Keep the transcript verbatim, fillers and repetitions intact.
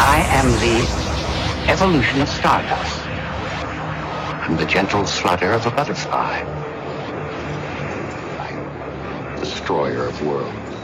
I am the evolution of stardust. I'm the gentle flutter of a butterfly. I'm destroyer of worlds.